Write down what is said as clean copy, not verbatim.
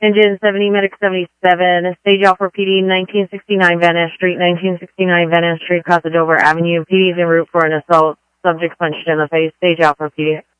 Engine 70, Medic 77, Stage Alpha PD, 1969 Van Ness Street, 1969 Van Ness Street, Casa Dover Avenue. PD is en route for an assault. Subject punched in the face. Stage Alpha PD.